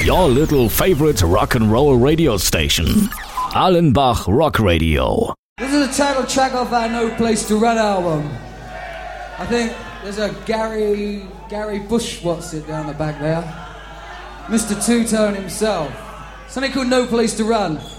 Your little favorite rock and roll radio station. Allenbach Rock Radio. This is a title track off our No Place to Run album. I think there's a Gary Bush, what's it down the back there? Mr. Two-Tone himself. Something called No Place to Run.